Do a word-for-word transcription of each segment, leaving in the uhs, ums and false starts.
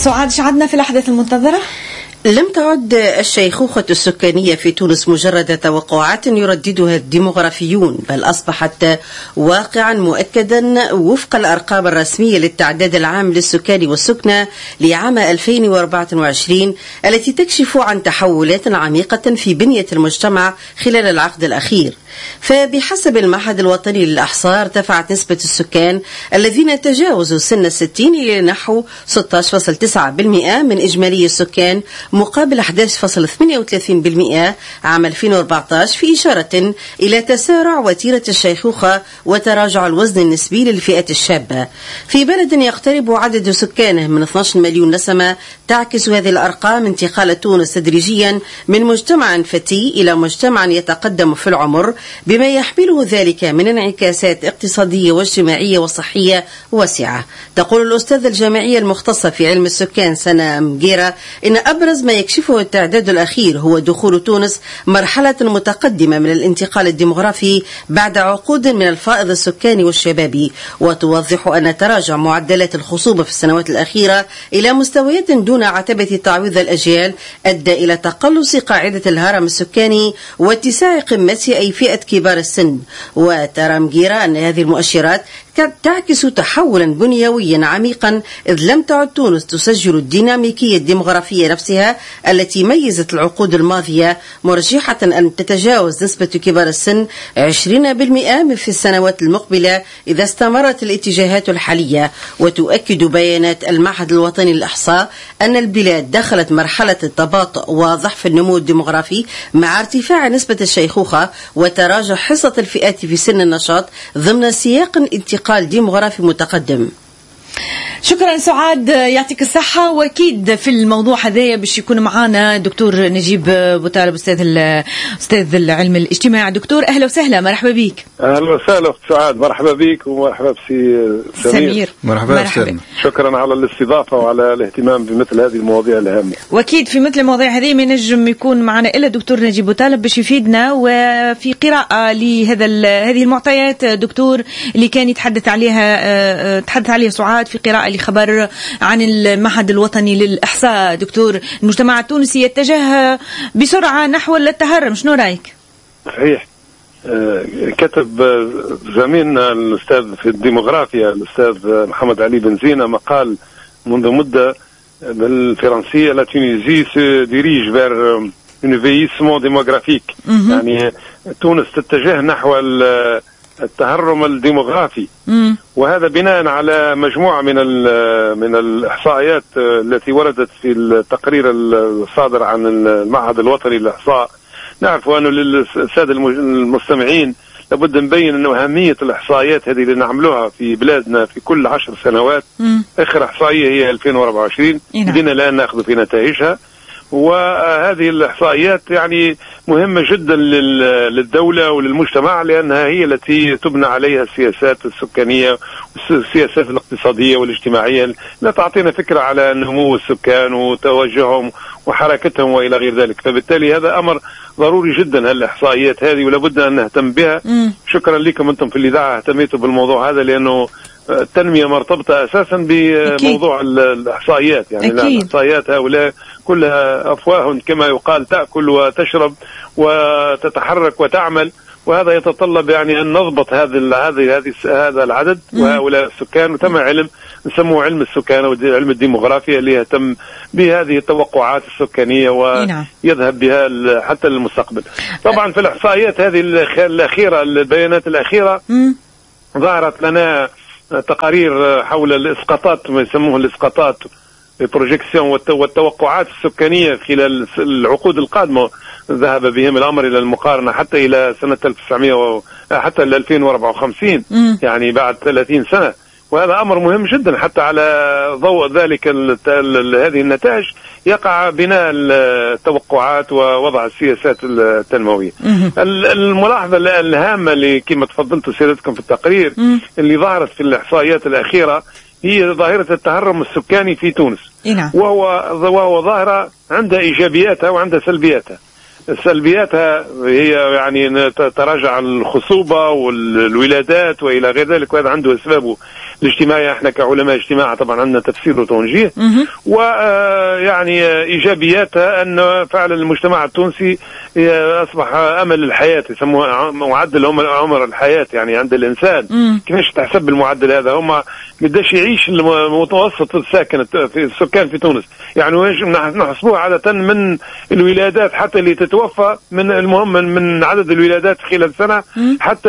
سعاد، شعدنا في الأحداث المنتظرة. لم تعد الشيخوخة السكانية في تونس مجرد توقعات يرددها الديمغرافيون، بل أصبحت واقعا مؤكدا وفق الأرقام الرسمية للتعداد العام للسكان والسكنة لعام ألفين وأربعة وعشرين التي تكشف عن تحولات عميقة في بنية المجتمع خلال العقد الأخير. فبحسب المعهد الوطني للإحصاء ارتفعت نسبة السكان الذين تجاوزوا سن الستين إلى نحو ستة عشر فاصلة تسعة بالمئة من إجمالي السكان مقابل أحد عشر فاصلة ثمانية وثلاثين بالمئة عام ألفين وأربعة عشر، في إشارة إلى تسارع وتيرة الشيخوخة وتراجع الوزن النسبي للفئات الشابة. في بلد يقترب عدد سكانه من اثني عشر مليون نسمة، تعكس هذه الأرقام انتقال تونس تدريجيا من مجتمع فتي إلى مجتمع يتقدم في العمر، بما يحمله ذلك من انعكاسات اقتصادية واجتماعية وصحية واسعة. تقول الأستاذة الجامعية المختصة في علم السكان سنة مجيرة إن أبرز ما يكشفه التعداد الأخير هو دخول تونس مرحلة متقدمة من الانتقال الديمغرافي بعد عقود من الفائض السكاني والشبابي، وتوضح أن تراجع معدلات الخصوبة في السنوات الأخيرة إلى مستويات دون عتبة تعويض الأجيال أدى إلى تقلص قاعدة الهرم السكاني واتساع قمة أي فئة كبار السن. وترى مجيرة أن هذه المؤشرات تعكس تحولا بنيويا عميقا، إذ لم تعد تونس تسجل الديناميكية الديمغرافية نفسها التي ميزت العقود الماضية، مرجحة أن تتجاوز نسبة كبار السن عشرين بالمئة في السنوات المقبلة إذا استمرت الاتجاهات الحالية. وتؤكد بيانات المعهد الوطني للإحصاء أن البلاد دخلت مرحلة تباطؤ واضح في النمو الديمغرافي مع ارتفاع نسبة الشيخوخة وتراجع حصة الفئات في سن النشاط ضمن سياق انتقال قال ديمغرافي متقدم. شكرا سعاد، يعطيك الصحة. وأكيد في الموضوع هذا باش يكون معنا دكتور نجيب بوطالب، أستاذ أستاذ العلم الاجتماعي. دكتور أهلا وسهلا، مرحبا بك. أهلا وسهلا أخت سعاد، مرحبا بك ومرحبا بسي سمير. مرحبا, مرحبا. شكرا على الاستضافة وعلى الاهتمام بمثل هذه المواضيع الهامة. وأكيد في مثل المواضيع هذه ما نجم يكون معنا إلا دكتور نجيب بوطالب باش يفيدنا وفي قراءة لهذا هذه المعطيات دكتور اللي كان يتحدث عليها تحدث عليها سعاد في قراءة لخبر عن المعهد الوطني للإحصاء. دكتور، المجتمع التونسي يتجه بسرعة نحو التهرم، شنو رأيك؟ صحيح. كتب زميلنا الأستاذ في الديموغرافيا الأستاذ محمد علي بن زينة مقال منذ مدة بالفرنسية: لا تونيزي se dirige vers un vieillissement démographique. يعني تونس تتجه نحو التهرم الديموغرافي. مم. وهذا بناء على مجموعة من من الإحصائيات التي وردت في التقرير الصادر عن المعهد الوطني للإحصاء. نعرف أنه للسادة المستمعين لابد نبين أنه أهمية الإحصائيات هذه اللي نعملوها في بلادنا في كل عشر سنوات. مم. آخر إحصائية هي ألفين وأربعة وعشرين، بدينا الآن نأخذ في نتائجها. وهذه الإحصائيات يعني مهمة جدا للدولة وللمجتمع، لأنها هي التي تبنى عليها السياسات السكانية والسياسات الاقتصادية والاجتماعية، لا تعطينا فكرة على نمو السكان وتوجههم وحركتهم وإلى غير ذلك. فبالتالي هذا أمر ضروري جدا هالإحصائيات هذه ولابد أن نهتم بها. م. شكرا لكم أنتم في الإذاعة اهتميتوا بالموضوع هذا، لأنه التنمية مرتبطة أساسا بموضوع الإحصائيات. يعني الإحصائيات هؤلاء كلها أفواه كما يقال تأكل وتشرب وتتحرك وتعمل، وهذا يتطلب يعني أن نضبط هذا هذه هذه هذا العدد وهؤلاء السكان. وتم علم نسموه علم السكان وعلم الديموغرافيا اللي يهتم بهذه التوقعات السكانية ويذهب بها حتى للمستقبل. طبعا في الإحصائيات هذه الأخيرة، البيانات الأخيرة، ظهرت لنا تقارير حول الإسقاطات، ما يسموه الإسقاطات البروجيكسيون والتوقعات السكانية خلال العقود القادمة. ذهب بهم الأمر إلى المقارنة حتى إلى سنة ألف وتسعمائة و... حتى إلى ألفين وأربعة وخمسين، م. يعني بعد ثلاثين سنة. وهذا أمر مهم جدا، حتى على ضوء ذلك هذه النتائج يقع بناء التوقعات ووضع السياسات التنموية. الملاحظة الهامة اللي كما تفضلتوا سيادتكم في التقرير م. اللي ظهرت في الإحصائيات الأخيرة هي ظاهرة التهرم السكاني في تونس. وهو وهو ظاهرة عندها إيجابياتها وعندها سلبياتها. سلبياتها هي يعني تراجع الخصوبة والولادات وإلى غير ذلك، وهذا عنده أسبابه الاجتماعية. احنا كعلماء اجتماع طبعا عندنا تفسير وتوجيه. ويعني إيجابياتها أن فعلا المجتمع التونسي أصبح أمل الحياة، يسموها معدل عمر الحياة يعني عند الإنسان. كيفاش تحسب المعدل هذا؟ هم قداش يعيش المتوسط الساكن في السكان في تونس، يعني نحسبوه عادة من الولادات حتى اللي تتوفى، من المهم من عدد الولادات خلال سنة حتى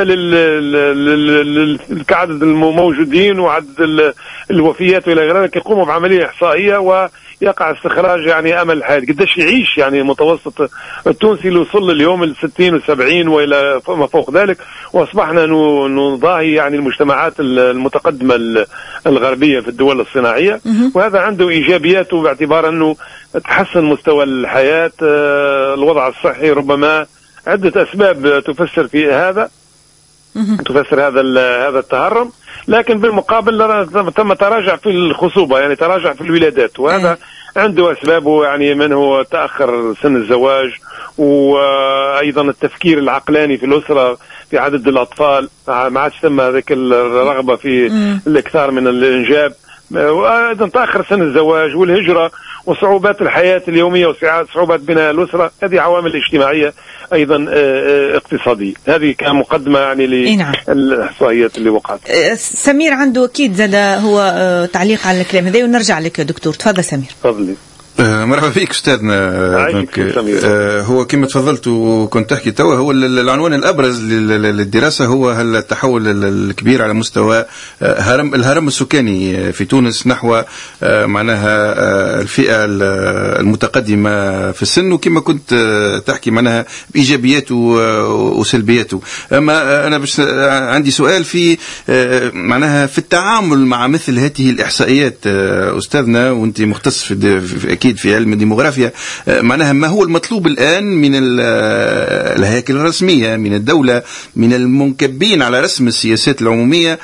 كعدد الموجودين وعدد الوفيات وإلى غير ذلك. يقوموا بعملية إحصائية ويقع استخراج يعني أمل الحياة، قداش يعيش يعني المتوسط التونسي اللي وصل اليوم الستين والسبعين وإلى ما فوق ذلك. وأصبحنا نضاهي يعني المجتمعات المتقدمة الغربية في الدول الصناعية، وهذا عنده إيجابياته باعتبار أنه تحسن مستوى الحياة، الوضع الصحي. ربما عدة أسباب تفسر في هذا تفسر هذا هذا التهرم، لكن بالمقابل تم تراجع في الخصوبة، يعني تراجع في الولادات، وهذا عنده أسبابه. يعني منه تأخر سن الزواج، وأيضا التفكير العقلاني في الأسرة في عدد الأطفال، ما عادش ثم هذيك الرغبة في الإكثار من الإنجاب، وأيضا تأخر سن الزواج والهجرة وصعوبات الحياة اليومية وصعوبات بناء الأسرة. هذه عوامل اجتماعية أيضا اقتصادية. هذه كمقدمة يعني للإحصائيات اللي وقعت. سمير عنده أكيد زاد هو تعليق على الكلام هذا، ونرجع لك دكتور. تفضل سمير. تفضلي. آه مرحبا فيك أستاذنا. آه هو كما تفضلت وكنت تحكي توا، هو العنوان الأبرز للدراسة هو التحول الكبير على مستوى هرم الهرم السكاني في تونس نحو آه معناها آه الفئة المتقدمة في السن، وكما كنت آه تحكي معناها بإيجابياته وسلبياته. أما أنا بس عندي سؤال في آه معناها في التعامل مع مثل هذه الإحصائيات. آه أستاذنا وأنت مختص في, في في علم الديموغرافيا، معناها ما هو المطلوب الآن من الهياكل الرسمية، من الدولة، من المنكبين على رسم السياسات العمومية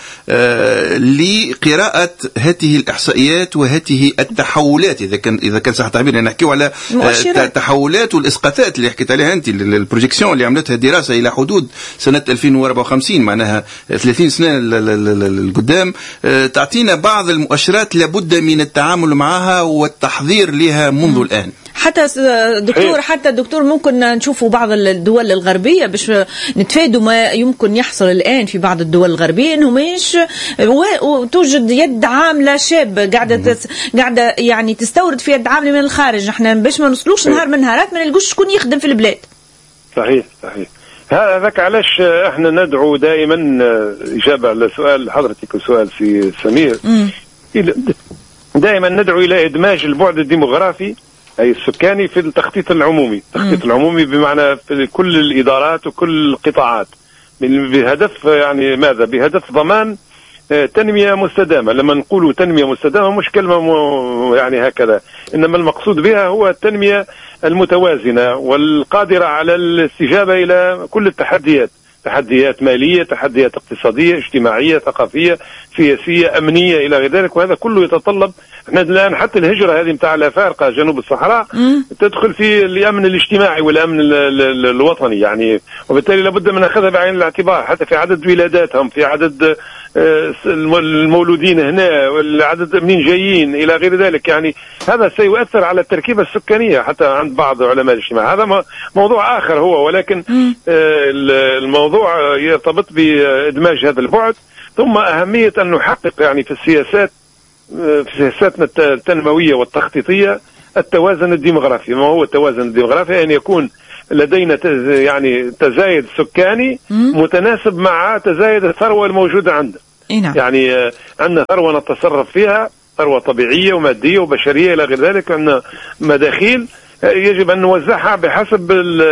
لقراءة هذه الإحصائيات وهذه التحولات، إذا كان إذا كان صح التعبير نحكيو على التحولات والإسقاطات اللي حكيت عليها أنت، البروجيكسيون اللي عملتها الدراسة إلى حدود سنة ألفين وأربعة وخمسين، معناها ثلاثين سنة القدام، تعطينا بعض المؤشرات لابد من التعامل معها والتحضير لها منذ الآن. حتى دكتور حتى دكتور ممكن نشوفوا بعض الدول الغربية باش نتفادوا ما يمكن يحصل الآن في بعض الدول الغربية، إنه مش وتوجد يد عاملة شاب قاعدة قاعدة يعني تستورد في يد عاملة من الخارج. احنا باش ما نوصلوش نهار من نهارات ما نلقوش شكون يخدم في البلاد. صحيح صحيح. هذاك علاش احنا ندعو دائما إجابة على سؤال حضرتك وسؤال في سمير، دائما ندعو إلى إدماج البعد الديموغرافي أي السكاني في التخطيط العمومي. التخطيط العمومي بمعنى في كل الإدارات وكل القطاعات، بهدف يعني ماذا؟ بهدف ضمان تنمية مستدامة. لما نقول تنمية مستدامة مش كلمة يعني هكذا، إنما المقصود بها هو التنمية المتوازنة والقادرة على الاستجابة إلى كل التحديات، تحديات مالية، تحديات اقتصادية، اجتماعية، ثقافية، سياسية، أمنية إلى غير ذلك. وهذا كله يتطلب، احنا الآن حتى الهجرة هذه متاع الأفارقة جنوب الصحراء مم. تدخل في الأمن الاجتماعي والأمن الوطني يعني، وبالتالي لابد من أخذها بعين الاعتبار، حتى في عدد ولاداتهم، في عدد المولودين هنا، والعدد منين جايين إلى غير ذلك. يعني هذا سيؤثر على التركيبة السكانية حتى عند بعض علماء الاجتماع. هذا موضوع آخر هو، ولكن الموضوع يرتبط بإدماج هذا البعد، ثم أهمية أن نحقق يعني في السياسات في سياساتنا التنموية والتخطيطية التوازن الديموغرافي. ما هو التوازن الديموغرافي؟ أن يكون لدينا يعني تزايد سكاني متناسب مع تزايد الثروة الموجودة عندنا. يعني عندنا ثروة نتصرف فيها، ثروة طبيعية ومادية وبشرية إلى غير ذلك، عندنا مداخيل يجب أن نوزعها بحسب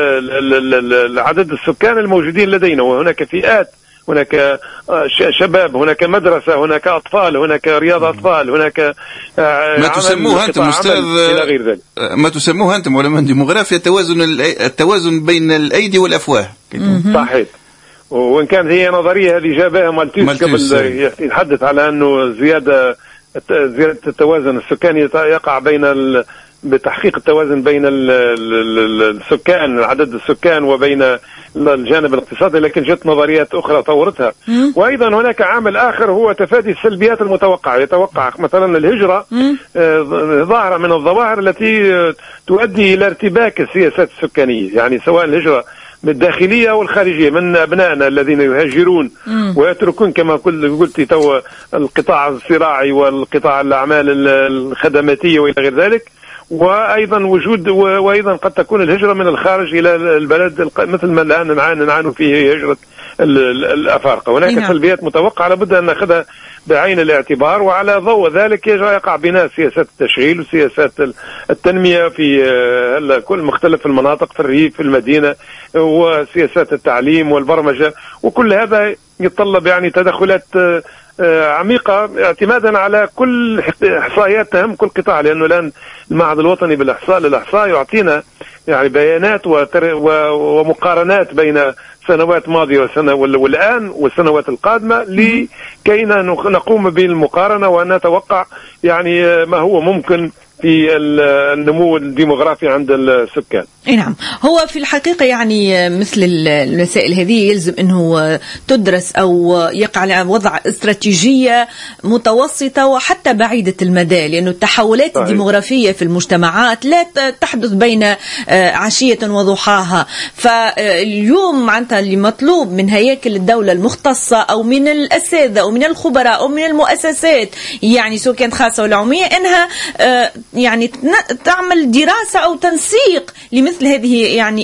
عدد السكان الموجودين لدينا، وهناك فئات، هناك شباب، هناك مدرسة، هناك أطفال، هناك رياضة أطفال، هناك ما تسموها أنتم أستاذ إلى غير ذلك. ما تسموها أنتم علماء الديموغرافيا التوازن التوازن بين الأيدي والأفواه. صحيح. وإن كان هي نظرية هذه جابها مالتيس قبل يتحدث على أنه زيادة زيادة التوازن السكاني يقع بين بتحقيق التوازن بين السكان، عدد السكان، وبين الجانب الاقتصادي، لكن جت نظريات أخرى طورتها. وأيضا هناك عامل آخر هو تفادي السلبيات المتوقعة. يتوقع مثلا الهجرة ظاهرة من الظواهر التي تؤدي إلى ارتباك السياسات السكانية، يعني سواء الهجرة الداخلية والخارجية من أبنائنا الذين يهاجرون ويتركون كما قلت تو القطاع الزراعي والقطاع الأعمال الخدماتية وإلى غير ذلك، وأيضا وجود وأيضا قد تكون الهجرة من الخارج إلى البلد مثل ما الآن نعاني نعاني فيه هجرة الأفارقة. هناك سلبيات متوقعة لابد أن نأخذها بعين الاعتبار، وعلى ضوء ذلك يقع بناء سياسات التشغيل وسياسات التنمية في كل مختلف المناطق، في الريف، في المدينة، وسياسات التعليم والبرمجة، وكل هذا يتطلب يعني تدخلات عميقة اعتمادا على كل إحصائيات تهم كل قطاع، لأنه الآن المعهد الوطني بالإحصاء للإحصاء يعطينا يعني بيانات ومقارنات بين سنوات ماضية وسنة والآن والسنوات القادمة لكي نقوم بالمقارنة ونتوقع يعني ما هو ممكن في النمو الديموغرافي عند السكان. نعم، هو في الحقيقة يعني مثل المسائل هذه يلزم أنه تدرس أو يقع على وضع استراتيجية متوسطة وحتى بعيدة المدى، لأنه التحولات صحيح. الديموغرافية في المجتمعات لا تحدث بين عشية وضحاها. فاليوم معناتها اللي مطلوب من هياكل الدولة المختصة أو من الأساتذة أو من الخبراء أو من المؤسسات يعني سواء كانت خاصة ولا عمومية إنها يعني تعمل دراسة أو تنسيق لمثل هذه يعني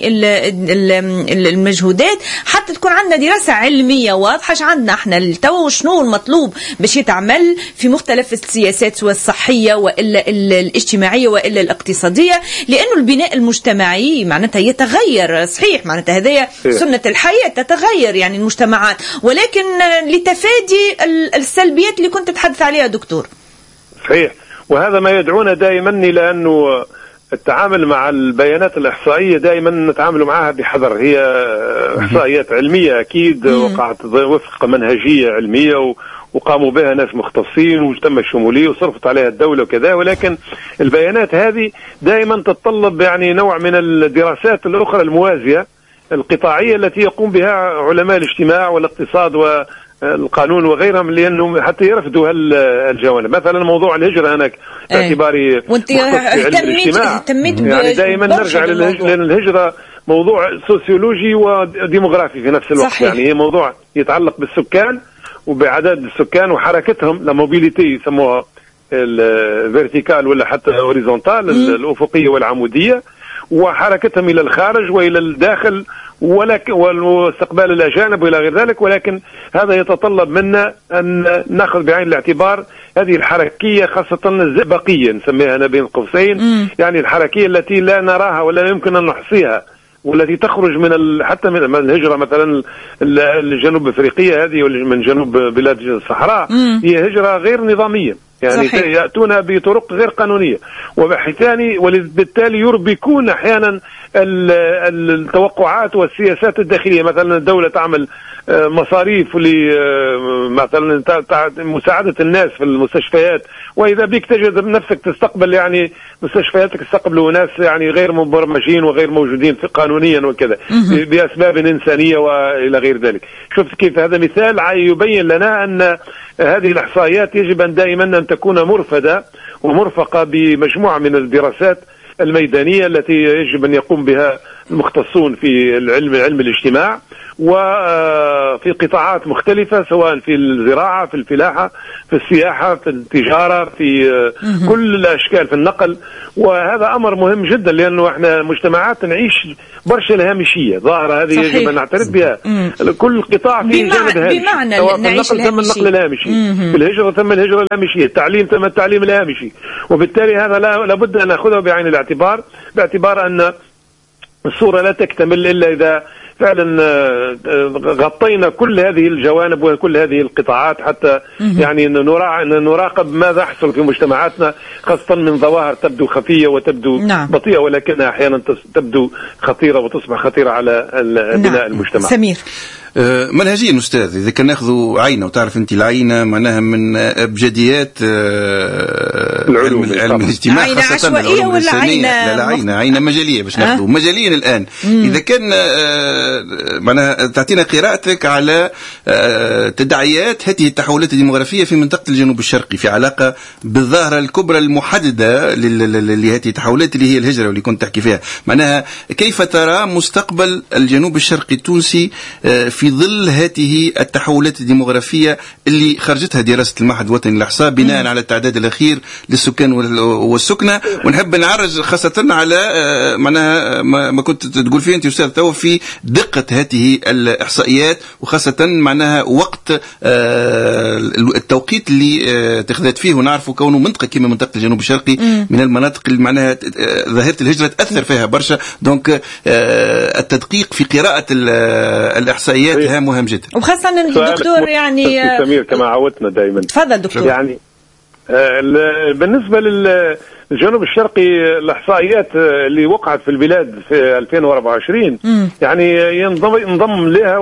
المجهودات، حتى تكون عندنا دراسة علمية واضحة ايش عندنا احنا التو شنو المطلوب باش يتعمل في مختلف السياسات سواء الصحية وإلا الاجتماعية وإلا الاقتصادية، لأنه البناء المجتمعي معناتها يتغير. صحيح معناتها هذه سنة الحياة تتغير يعني المجتمعات، ولكن لتفادي السلبيات اللي كنت تتحدث عليها دكتور. صحيح، وهذا ما يدعونا دائما إلى أنه التعامل مع البيانات الإحصائية دائما نتعامل معها بحذر. هي إحصائيات علمية أكيد وقعت وفق منهجية علمية وقاموا بها ناس مختصين وتم الشمولية وصرفت عليها الدولة وكذا، ولكن البيانات هذه دائما تتطلب يعني نوع من الدراسات الأخرى الموازية القطاعية التي يقوم بها علماء الاجتماع والاقتصاد و القانون وغيرهم، لأنه حتى يرفضوا هالجوانب. مثلا موضوع الهجرة هناك باعتباري مختص في علم الاجتماع، يعني دائما نرجع للهجرة، لأن الهجرة موضوع سوسيولوجي وديموغرافي في نفس الوقت. صحيح. يعني هي موضوع يتعلق بالسكان وبعدد السكان وحركتهم، لموبيليتي يسموها الفيرتيكال ولا حتى هوريزونتال، الأفقية والعمودية، وحركتهم إلى الخارج وإلى الداخل واستقبال الأجانب وإلى غير ذلك. ولكن هذا يتطلب منا أن نأخذ بعين الاعتبار هذه الحركية، خاصة الزئبقية نسميها أنا بين قوسين، يعني الحركية التي لا نراها ولا يمكن أن نحصيها، والتي تخرج من ال... حتى من الهجرة مثلا الجنوب أفريقية هذه من جنوب بلاد الصحراء، هي هجرة غير نظامية، يعني صحيح. يأتون بطرق غير قانونية، وبالتالي وبالتالي يربكون أحيانا التوقعات والسياسات الداخلية. مثلا الدولة تعمل مصاريف مثلا مساعدة الناس في المستشفيات، وإذا بك تجد نفسك تستقبل يعني مستشفياتك تستقبلوا ناس يعني غير مبرمجين وغير موجودين في قانونيا وكذا بأسباب إنسانية وإلى غير ذلك. شفت كيف هذا مثال يبين لنا أن هذه الإحصائيات يجب أن دائما أن تكون مرفدة ومرفقة بمجموعة من الدراسات الميدانية التي يجب أن يقوم بها المختصون في العلم علم الاجتماع وفي قطاعات مختلفة، سواء في الزراعة، في الفلاحة، في السياحة، في التجارة، في كل الأشكال، في النقل. وهذا أمر مهم جدا، لأنه احنا مجتمعات نعيش برشا الهامشية ظاهرة، هذه صحيح. يجب أن نعترف بها. مم. كل قطاع فيه جانب هامشي، بمعنى سواء في النقل ثم النقل الهامشي، مم. في الهجرة ثم الهجرة الهامشية، التعليم ثم التعليم الهامشي. وبالتالي هذا لابد أن نأخذه بعين الاعتبار، باعتبار أن الصورة لا تكتمل إلا إذا فعلا غطينا كل هذه الجوانب وكل هذه القطاعات حتى يعني نراقب ماذا يحصل في مجتمعاتنا، خاصة من ظواهر تبدو خفية وتبدو نعم. بطيئة، ولكنها أحيانا تبدو خطيرة وتصبح خطيرة على بناء نعم. المجتمع. سمير، منهجيا أستاذ، إذا كان ناخذ عينة، وتعرف أنت العينة معناها من أبجديات العلوم العلم الاجتماع، عينة عشوائية ولا عينة؟ لا لا عينة عينة مجالية باش ناخذ أه؟ مجاليا الآن. مم. إذا كان معناها تعطينا قراءتك على تداعيات هذه التحولات الديموغرافية في منطقة الجنوب الشرقي في علاقة بالظاهرة الكبرى المحددة لهذه التحولات اللي هي الهجرة واللي كنت تحكي فيها، معناها كيف ترى مستقبل الجنوب الشرقي التونسي في ظل هذه التحولات الديموغرافية اللي خرجتها دراسة المعهد الوطني للإحصاء بناء م. على التعداد الأخير للسكان والسكنة؟ ونحب نعرج خاصة على معناها ما كنت تقول فيه أنت أستاذ تو في دقة هذه الإحصائيات، وخاصة معناها وقت التوقيت اللي تخذت فيه، ونعرفوا كونه منطقة كما منطقة الجنوب الشرقي م. من المناطق اللي معناها ظاهرة الهجرة تأثر فيها برشا، دونك التدقيق في قراءة الإحصائيات هام مهم جدا، وخاصة الدكتور يعني سمير كما عودتنا دائما. تفضل دكتور. يعني بالنسبة للجنوب الشرقي الإحصائيات اللي وقعت في البلاد في ألفين وأربعة وعشرين م. يعني ينضم, ينضم لها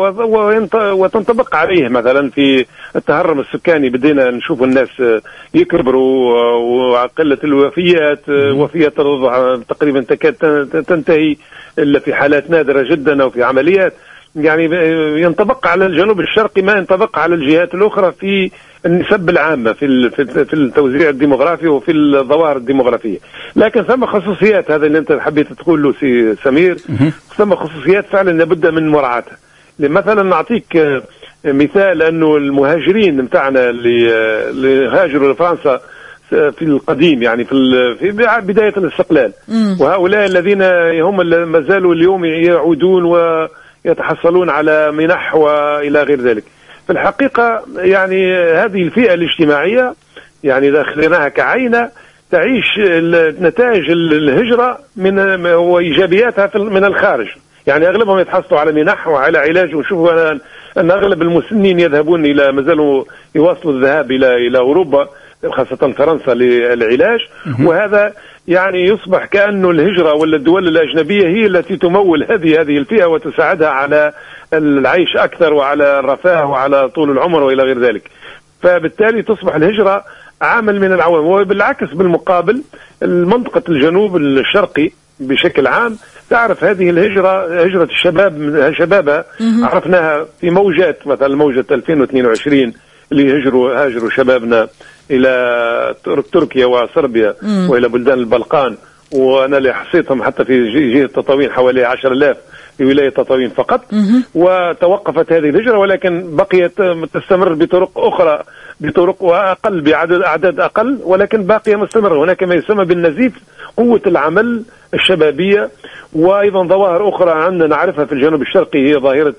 وتنطبق عليه. مثلا في التهرم السكاني بدينا نشوف الناس يكبروا وقلة الوفيات، وفيات تقريبا تكاد تنتهي إلا في حالات نادرة جدا أو في عمليات. يعني ينطبق على الجنوب الشرقي ما ينطبق على الجهات الأخرى في النسب العامة في في التوزيع الديموغرافي وفي الظواهر الديموغرافية. لكن ثم خصوصيات، هذا اللي أنت حبيت تقول له سي سمير، ثم خصوصيات فعلا لابد من مراعاتها. مثلا نعطيك مثال أنه المهاجرين متاعنا اللي هاجروا لفرنسا في القديم، يعني في في بداية الاستقلال، وهؤلاء الذين هم ما زالوا اليوم يعودون ويتحصلون على منح وإلى غير ذلك. في الحقيقة يعني هذه الفئة الاجتماعية يعني إذا خليناها كعينة تعيش نتائج الهجرة من وإيجابياتها من الخارج. يعني أغلبهم يتحصلوا على منح وعلى علاج، وشوفوا أن أن أغلب المسنين يذهبون إلى ما زالوا يواصلوا الذهاب إلى إلى أوروبا خاصة فرنسا للعلاج، وهذا يعني يصبح كأنه الهجرة ولا الدول الأجنبية هي التي تمول هذه هذه الفئة وتساعدها على العيش أكثر وعلى الرفاه وعلى طول العمر وإلى غير ذلك. فبالتالي تصبح الهجرة عامل من العوامل. وبالعكس بالمقابل المنطقة الجنوب الشرقي بشكل عام تعرف هذه الهجرة، هجرة الشباب شبابها عرفناها في موجات، مثلا موجة ألفين واثنين وعشرين اللي هجروا هاجروا شبابنا إلى تركيا وصربيا مم. وإلى بلدان البلقان، وأنا اللي حصيتهم حتى في جهة تطاوين حوالي عشر آلاف في ولاية تطاوين فقط. مم. وتوقفت هذه الهجرة، ولكن بقيت تستمر بطرق أخرى، بطرق وأقل بعدد أعداد أقل، ولكن باقية مستمرة. هناك ما يسمى بالنزيف، قوة العمل الشبابية، وأيضا ظواهر أخرى عندنا نعرفها في الجنوب الشرقي هي ظاهرة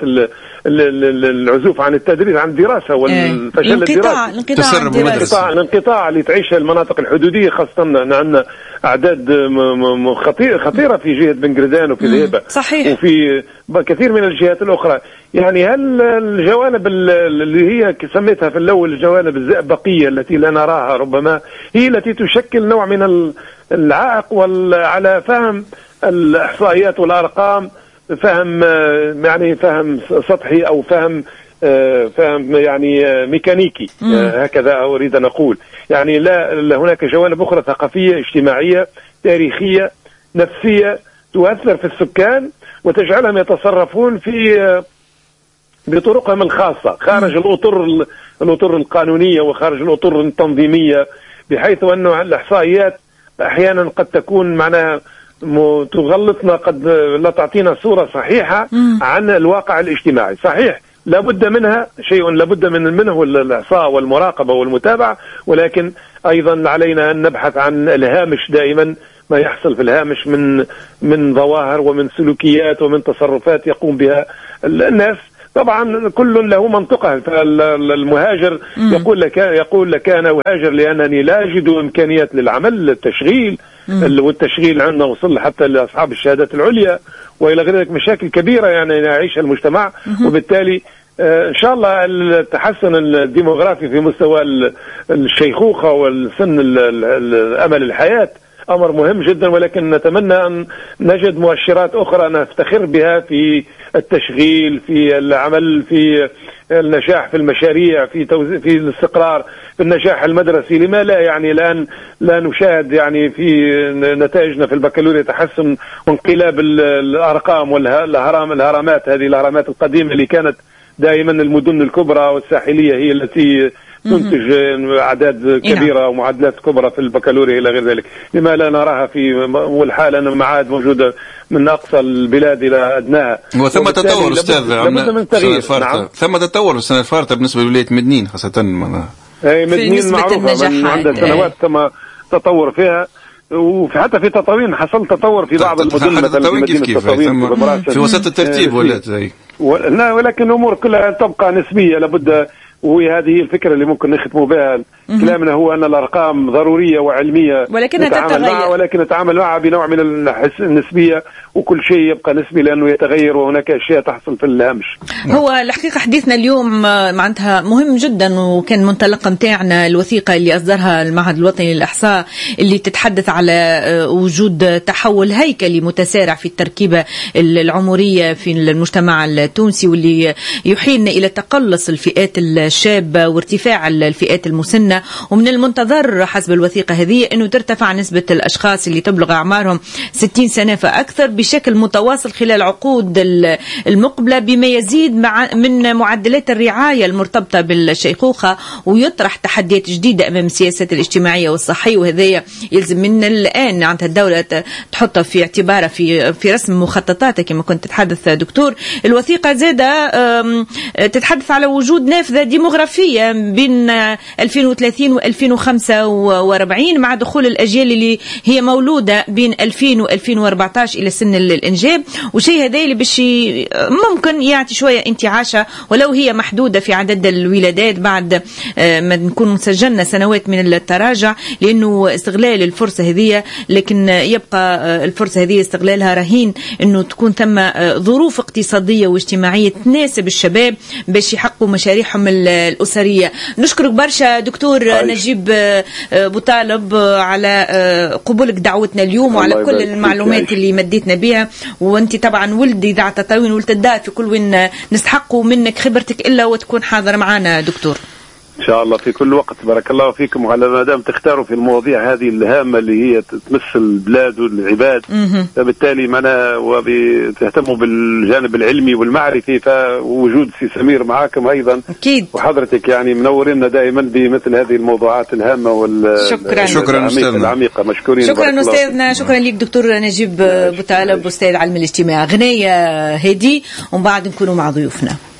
العزوف عن التدريس عن الدراسة والفشل الدراسي، الانقطاع الانقطاع اللي تعيشها المناطق الحدودية، خاصة عندنا أعداد خطيرة في جهة بنغردان وفي ذهبة وفي كثير من الجهات الأخرى. يعني هل الجوانب اللي هي سميتها في الأول الجوانب الزئبقية التي لا نراها ربما هي التي تشكل نوع من العائق على فهم الإحصائيات والأرقام، فهم يعني فهم سطحي أو فهم فهم يعني ميكانيكي، هكذا أريد أن أقول. يعني لا هناك جوانب أخرى ثقافية اجتماعية تاريخية نفسية تؤثر في السكان وتجعلهم يتصرفون في بطرقهم الخاصة خارج الأطر الأطر القانونية وخارج الأطر التنظيمية، بحيث أنه الإحصائيات أحيانا قد تكون معناها تغلطنا، قد لا تعطينا صورة صحيحة عن الواقع الاجتماعي. صحيح لابد منها شيء، لابد من منه الإحصاء والمراقبة والمتابعة، ولكن أيضا علينا أن نبحث عن الهامش دائما، ما يحصل في الهامش من من ظواهر ومن سلوكيات ومن تصرفات يقوم بها الناس. طبعا كل له منطقه. المهاجر يقول لك يقول لك انا اهاجر لانني لا اجد امكانيات للعمل، التشغيل، والتشغيل عندنا وصل حتى لاصحاب الشهادات العليا والى غير ذلك، مشاكل كبيره يعني يعيشها المجتمع. وبالتالي ان شاء الله التحسن الديموغرافي في مستوى الشيخوخه والسن امل الحياه امر مهم جدا، ولكن نتمنى ان نجد مؤشرات اخرى نفتخر بها في التشغيل، في العمل، في النجاح في المشاريع، في توزيع، في الاستقرار، في النجاح المدرسي. لما لا يعني الان لا نشاهد يعني في نتائجنا في البكالوريا تحسن وانقلاب الارقام والهرم الهرمات، هذه الهرمات القديمه اللي كانت دائما المدن الكبرى والساحليه هي التي تنتج اعداد كبيره ومعادلات كبرى في البكالوريا الى غير ذلك. لما لا نراها في والحاله ان المعاهد موجوده من اقصى البلاد الى ادناها. وثم تطور استاذ نعم. ثم تطور السنه الفارطه بالنسبه لولايه مدنين خاصه اي مدنين معروفه من عده سنوات تم تطور فيها، وحتى في تطاوين حصل تطور في بعض المدن مثلا في مدينه تطاوين في, في وسط الترتيب ولا زي لا، ولكن الامور كلها تبقى نسبيه لابد. وهذه الفكرة اللي ممكن نختم بها كلامنا، هو أن الأرقام ضرورية وعلمية ولكنها نتعامل معها، ولكن نتعامل معها بنوع من النسبية، وكل شيء يبقى نسبي لأنه يتغير وهناك أشياء تحصل في الهامش. هو الحقيقة حديثنا اليوم معناتها مهم جدا، وكان منطلق متاعنا الوثيقة اللي أصدرها المعهد الوطني للإحصاء اللي تتحدث على وجود تحول هيكلي متسارع في التركيبة العمرية في المجتمع التونسي، واللي يحيلنا إلى تقلص الفئات الشابة وارتفاع الفئات المسنة. ومن المنتظر حسب الوثيقة هذه أنه ترتفع نسبة الأشخاص اللي تبلغ أعمارهم ستين سنة فأكثر بشكل متواصل خلال عقود المقبلة، بما يزيد مع من معدلات الرعاية المرتبطة بالشيخوخة، ويطرح تحديات جديدة أمام السياسات الاجتماعية والصحية. وهذا يلزم من الآن عند الدولة تحطها في اعتبارها في في رسم مخططاتها كما كنت تتحدث دكتور. الوثيقة زادة تتحدث على وجود نافذة ديموغرافية بين ألفين وثلاثين وألفين وخمسة وأربعين مع دخول الأجيال اللي هي مولودة بين ألفين وألفين وأربعة عشر إلى سن الإنجاب. وشيء هذا اللي باش ممكن يعطي شوية انتعاشة ولو هي محدودة في عدد الولادات بعد ما نكون سجلنا سنوات من التراجع، لأنه استغلال الفرصة هذه، لكن يبقى الفرصة هذه استغلالها رهين أنه تكون ثم ظروف اقتصادية واجتماعية تناسب الشباب باش يحققوا مشاريعهم الأسرية. نشكرك برشا دكتور عايش. نجيب بوطالب على قبولك دعوتنا اليوم وعلى كل المعلومات اللي مديتنا بها. وانت طبعا ولد إذاعة تطاوين ولد الدار في كل وين نستحقوا منك خبرتك إلا وتكون حاضر معنا دكتور إن شاء الله في كل وقت. بارك الله فيكم، وعلى ما دام تختاروا في المواضيع هذه الهامة اللي هي تمس البلاد والعباد، فبالتالي معنا وتهتموا بالجانب العلمي والمعرفي، فوجود سي سمير معاكم أيضا أكيد، وحضرتك يعني منورينا دائما بمثل هذه الموضوعات الهامة شكرا شكرا العميقة. مشكورين. شكرا أستاذنا، شكرا لك دكتور نجيب بوطالب أستاذ علم الاجتماع. غنية هدي ومن بعد نكونوا مع ضيوفنا.